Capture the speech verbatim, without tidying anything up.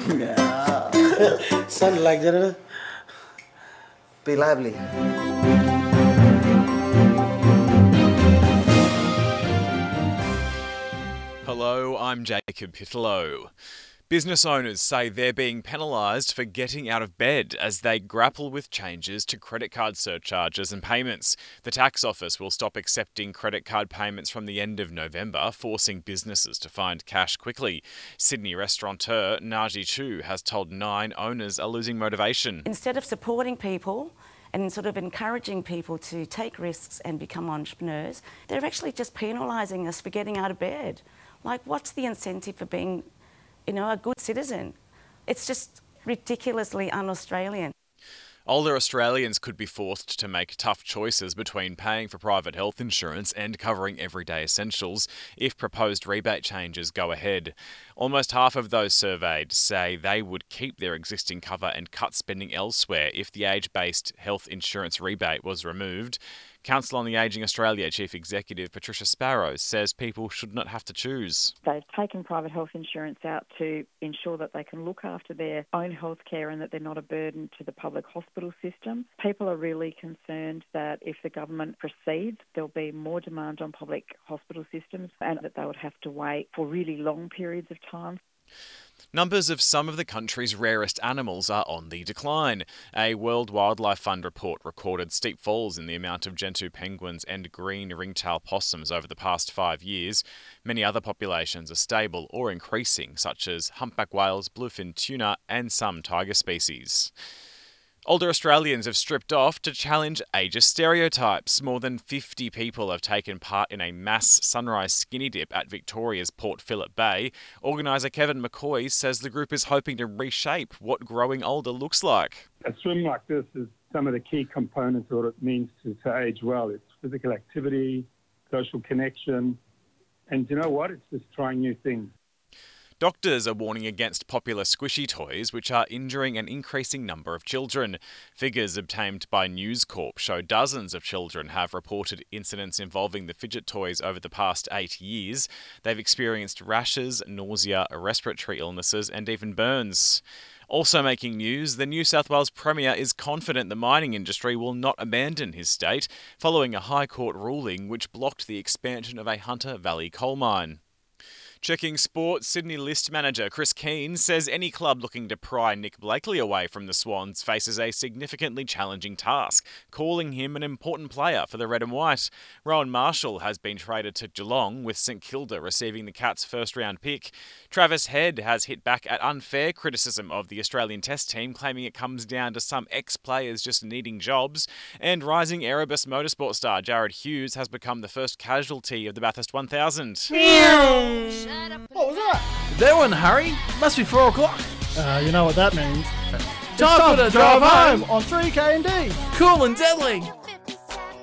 Yeah. Sounded like that, huh? Be lively. Hello, I'm Jacob Pitlow. Business owners say they're being penalised for getting out of bed as they grapple with changes to credit card surcharges and payments. The tax office will stop accepting credit card payments from the end of November, forcing businesses to find cash quickly. Sydney restaurateur Naji Chu has told Nine owners are losing motivation. Instead of supporting people and sort of encouraging people to take risks and become entrepreneurs, they're actually just penalising us for getting out of bed. Like, what's the incentive for being, you know, a good citizen? It's just ridiculously un-Australian. Older Australians could be forced to make tough choices between paying for private health insurance and covering everyday essentials if proposed rebate changes go ahead. Almost half of those surveyed say they would keep their existing cover and cut spending elsewhere if the age-based health insurance rebate was removed. Council on the Ageing Australia Chief Executive Patricia Sparrow says people should not have to choose. They've taken private health insurance out to ensure that they can look after their own health care and that they're not a burden to the public hospital system. People are really concerned that if the government proceeds, there'll be more demand on public hospital systems and that they would have to wait for really long periods of time. Numbers of some of the country's rarest animals are on the decline. A World Wildlife Fund report recorded steep falls in the amount of gentoo penguins and green ringtail possums over the past five years. Many other populations are stable or increasing, such as humpback whales, bluefin tuna, and some tiger species. Older Australians have stripped off to challenge ageist stereotypes. More than fifty people have taken part in a mass sunrise skinny dip at Victoria's Port Phillip Bay. Organiser Kevin McCoy says the group is hoping to reshape what growing older looks like. A swim like this is some of the key components of what it means to, to age well. It's physical activity, social connection, and you know what? It's just trying new things. Doctors are warning against popular squishy toys, which are injuring an increasing number of children. Figures obtained by News Corp show dozens of children have reported incidents involving the fidget toys over the past eight years. They've experienced rashes, nausea, respiratory illnesses, and even burns. Also making news, the New South Wales Premier is confident the mining industry will not abandon his state, following a High Court ruling which blocked the expansion of a Hunter Valley coal mine. Checking sport, Sydney List manager Chris Keane says any club looking to pry Nick Blakely away from the Swans faces a significantly challenging task, calling him an important player for the red and white. Rowan Marshall has been traded to Geelong, with St Kilda receiving the Cats' first-round pick. Travis Head has hit back at unfair criticism of the Australian Test team, claiming it comes down to some ex-players just needing jobs. And rising Erebus motorsport star Jared Hughes has become the first casualty of the Bathurst one thousand. What was that? There one, Harry. Must be four o'clock. Uh, you know what that means. Time, time for the drive home on three K and D. Cool and deadly.